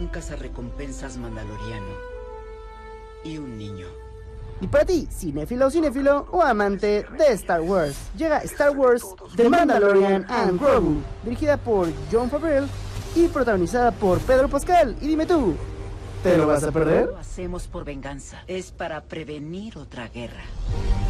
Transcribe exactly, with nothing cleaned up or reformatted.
cazarrecompensas mandaloriano y un niño. Y para ti, cinéfilo, cinéfilo o amante de Star Wars, llega Star Wars The Mandalorian and Grogu, dirigida por Jon Favreau y protagonizada por Pedro Pascal. Y dime tú, ¿te lo vas a perder? No lo hacemos por venganza, es para prevenir otra guerra.